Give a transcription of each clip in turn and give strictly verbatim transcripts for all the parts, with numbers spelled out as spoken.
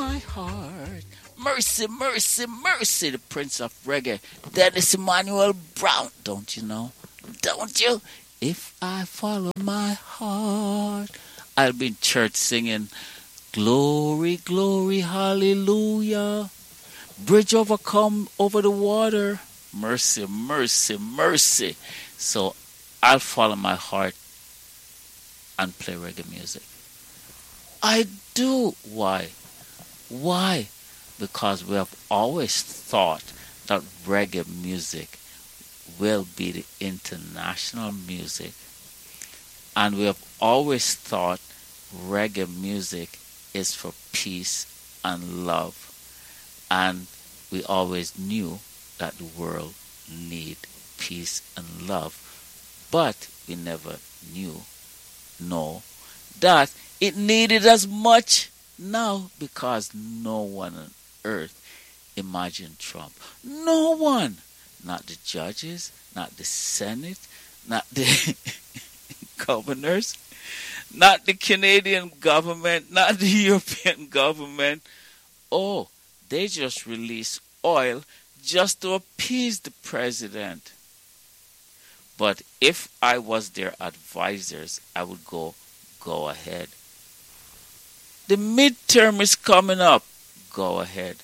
my heart. Mercy, mercy, mercy, the Prince of Reggae, Dennis Emmanuel Brown. Don't you know? Don't you? If I follow my heart. I'll be in church singing, glory, glory, hallelujah. Bridge overcome over the water. Mercy, mercy, mercy. So I'll follow my heart and play reggae music. I do. Why? Why? Because we have always thought that reggae music will be the international music. And we have always thought reggae music is for peace and love. And we always knew that the world need peace and love. But we never knew, no, that it needed as much now, because no one on earth imagined Trump. No one. Not the judges, not the Senate, not the governors, not the Canadian government, not the European government. Oh, they just release oil just to appease the president. But if I was their advisors, I would go, go ahead. The midterm is coming up. Go ahead.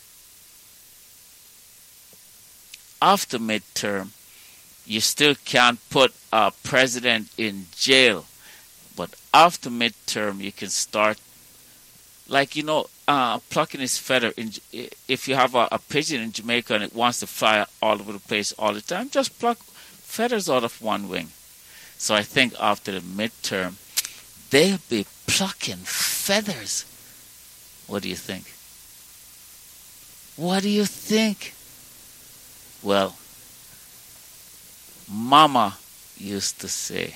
After midterm, you still can't put a president in jail. But after midterm, you can start, like, you know, uh, plucking his feather. In, if you have a, a pigeon in Jamaica and it wants to fly all over the place all the time, just pluck feathers out of one wing. So I think after the midterm, they'll be plucking feathers. What do you think? What do you think? Well, Mama used to say,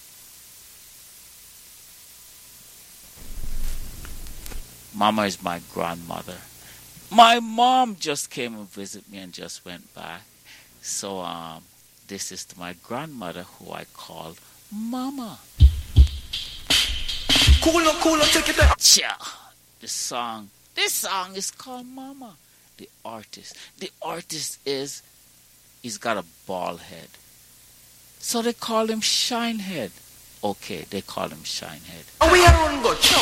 Mama is my grandmother. My mom just came and visited me and just went back. So um, this is to my grandmother, who I call Mama. Cool, no, cool, no, take it down. Cha, the song. This song is called Mama. The artist. The artist is, he's got a bald head. So they call him Shinehead. Okay, they call him Shinehead. We are on go church.